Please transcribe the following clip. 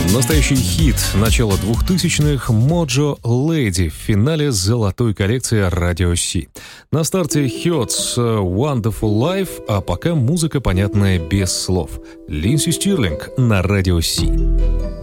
Настоящий хит начала 2000-х «Mojo Lady» в финале золотой коллекции Radio C. На старте Hurts «Wonderful Life», а пока музыка, понятная без слов. Линдси Стирлинг на Radio C.